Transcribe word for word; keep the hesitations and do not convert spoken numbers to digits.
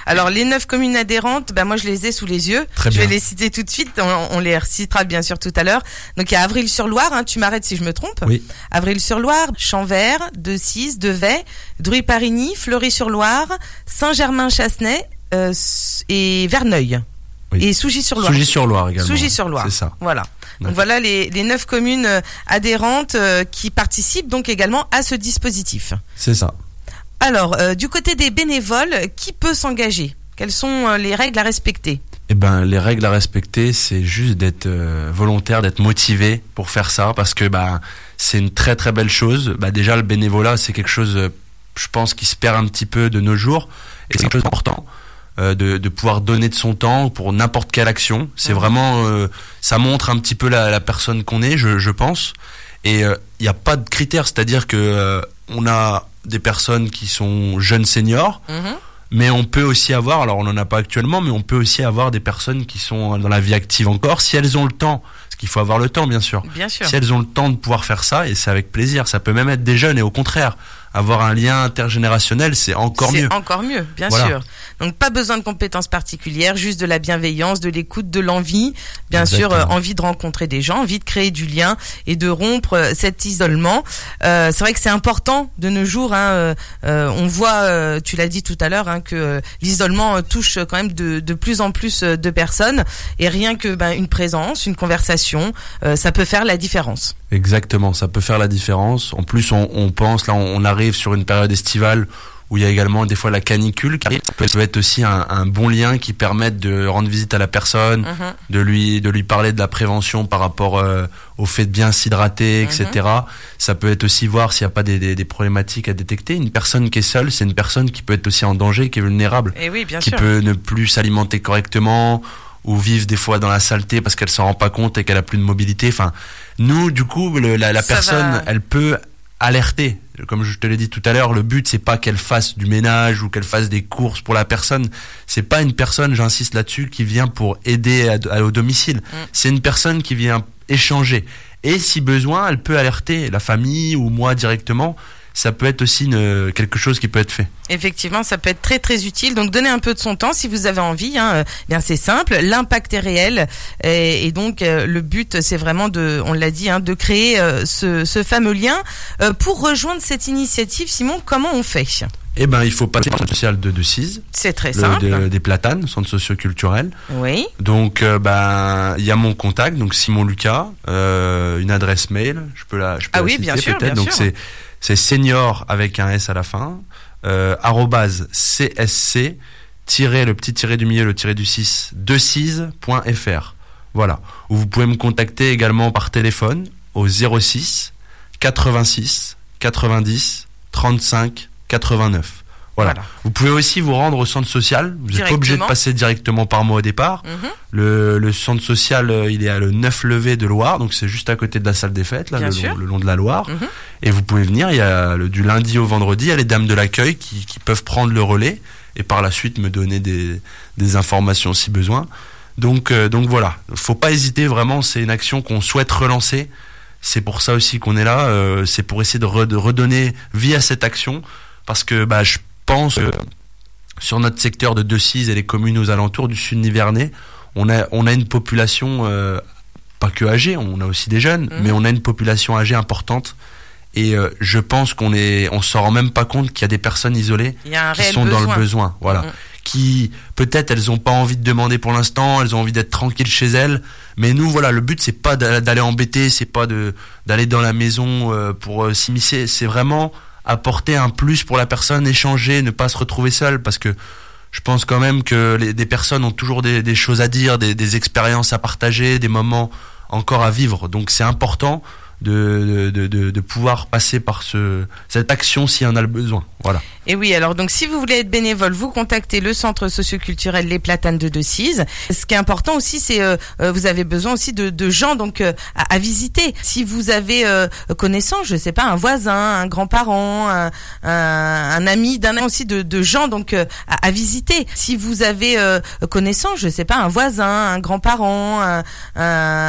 Alors les neuf communes adhérentes, ben moi je les ai sous les yeux. Très je bien. vais les citer tout de suite. On, on les recitera bien sûr tout à l'heure. Donc il y a Avril-sur-Loire. Hein, tu m'arrêtes si je me trompe. Oui. Avril-sur-Loire, Champvert, Decize, Devey, Druy-Parigny, Fleury-sur-Loire, Saint-Germain-Chassenay euh, et Verneuil. Oui. Et Sougy-sur-Loire. Sougy-sur-Loire également. Sougy-sur-Loire. C'est ça. Voilà. Donc Ouais. voilà les, les neuf communes euh, adhérentes euh, qui participent donc également à ce dispositif. C'est ça. Alors, euh, du côté des bénévoles, qui peut s'engager ? Quelles sont euh, les règles à respecter ? Eh ben, les règles à respecter, c'est juste d'être euh, volontaire, d'être motivé pour faire ça, parce que bah c'est une très très belle chose. Bah déjà le bénévolat, c'est quelque chose, euh, je pense, qui se perd un petit peu de nos jours, et c'est quelque chose d'important. Euh, de, de pouvoir donner de son temps pour n'importe quelle action. C'est mmh. vraiment, euh, ça montre un petit peu la, la personne qu'on est, je, je pense. Et il euh, n'y a pas de critères, c'est-à-dire que euh, on a des personnes qui sont jeunes seniors, mmh. mais on peut aussi avoir, alors on n'en a pas actuellement, mais on peut aussi avoir des personnes qui sont dans la vie active encore, si elles ont le temps. Parce qu'il faut avoir le temps, bien sûr. Bien sûr. Si elles ont le temps de pouvoir faire ça, et c'est avec plaisir. Ça peut même être des jeunes, et au contraire, avoir un lien intergénérationnel, c'est encore c'est mieux. C'est encore mieux, bien voilà. sûr. Donc pas besoin de compétences particulières, juste de la bienveillance, de l'écoute, de l'envie. Bien Exactement. sûr, euh, envie de rencontrer des gens, envie de créer du lien et de rompre euh, cet isolement. Euh, c'est vrai que c'est important de nos jours. Hein, euh, euh, on voit, euh, tu l'as dit tout à l'heure, hein, que euh, l'isolement euh, touche quand même de, de plus en plus euh, de personnes. Et rien que ben, une présence, une conversation, euh, ça peut faire la différence. Exactement, ça peut faire la différence. En plus, on, on pense, là, on, on arrive sur une période estivale où il y a également des fois la canicule qui arrive. Ça peut être aussi un, un bon lien qui permette de rendre visite à la personne, mmh. de lui de lui parler de la prévention par rapport euh, au fait de bien s'hydrater, et cetera. Mmh. Ça peut être aussi voir s'il n'y a pas des, des, des problématiques à détecter. Une personne qui est seule, c'est une personne qui peut être aussi en danger, qui est vulnérable, Et oui, bien qui sûr. peut ne plus s'alimenter correctement ou vivre des fois dans la saleté parce qu'elle s'en rend pas compte et qu'elle a plus de mobilité. Enfin, nous, du coup, le, la, la personne, va. elle peut alerter. Comme je te l'ai dit tout à l'heure, le but c'est pas qu'elle fasse du ménage ou qu'elle fasse des courses pour la personne. C'est pas une personne, j'insiste là-dessus, qui vient pour aider à, à, au domicile. Mm. C'est une personne qui vient échanger. Et si besoin, elle peut alerter la famille ou moi directement. Ça peut être aussi une, quelque chose qui peut être fait. Effectivement, ça peut être très très utile. Donc donnez un peu de son temps si vous avez envie. Hein. Bien c'est simple, l'impact est réel et, et donc euh, le but c'est vraiment de, on l'a dit, hein, de créer euh, ce, ce fameux lien. Euh, pour rejoindre cette initiative, Simon, comment on fait ? Eh ben, il faut passer par le centre social de Decize. C'est très le, simple. De, des Platanes, centre socio-culturel. Oui. Donc, euh, ben, il y a mon contact, donc Simon Lucas, euh, une adresse mail. Je peux la, je peux ah la oui, citer bien sûr, peut-être. bien donc sûr. c'est C'est senior avec un S à la fin, euh, arrobase csc, tiré, le petit tiré du milieu, le tiré du six, decize point f r. Voilà. Ou vous pouvez me contacter également par téléphone au zéro six quatre-vingt-six quatre-vingt-dix trente-cinq quatre-vingt-neuf. Voilà. voilà. Vous pouvez aussi vous rendre au centre social. Vous n'êtes pas obligé de passer directement par moi au départ. Mm-hmm. Le, le centre social, il est à le neuf Levé de Loire, donc c'est juste à côté de la salle des fêtes, là, le long, le long de la Loire. Mm-hmm. Et vous pouvez venir. Il y a le, du lundi au vendredi, il y a les dames de l'accueil qui, qui peuvent prendre le relais et par la suite me donner des, des informations si besoin. Donc, euh, donc voilà. Faut pas hésiter vraiment. C'est une action qu'on souhaite relancer. C'est pour ça aussi qu'on est là. Euh, c'est pour essayer de, re, de redonner vie à cette action, parce que bah je pense que sur notre secteur de Decize et les communes aux alentours du Sud Nivernais, on a, on a une population, euh, pas que âgée, on a aussi des jeunes, mmh. mais on a une population âgée importante. Et euh, je pense qu'on est, on s'en rend même pas compte qu'il y a des personnes isolées qui sont besoin. dans le besoin. Voilà. Mmh. Qui, peut-être, elles ont pas envie de demander pour l'instant, elles ont envie d'être tranquilles chez elles. Mais nous, voilà, le but, c'est pas d'aller embêter, c'est pas de, d'aller dans la maison euh, pour euh, s'immiscer, c'est vraiment apporter un plus pour la personne, échanger, ne pas se retrouver seul, parce que je pense quand même que les, des personnes ont toujours des, des choses à dire, des, des expériences à partager, des moments encore à vivre. Donc c'est important de, de, de, de pouvoir passer par ce, cette action s'il y en a le besoin. Voilà. Et oui, alors donc si vous voulez être bénévole, vous contactez le centre socioculturel Les Platanes de Decize. Ce qui est important aussi, c'est euh, vous avez besoin aussi de, de gens donc euh, à, à visiter. Si vous avez euh, connaissance, je sais pas, un voisin, un grand-parent, un, un, un ami, d'un aussi de, de gens donc euh, à, à visiter. Si vous avez euh, connaissance, je sais pas, un voisin, un grand-parent, un, un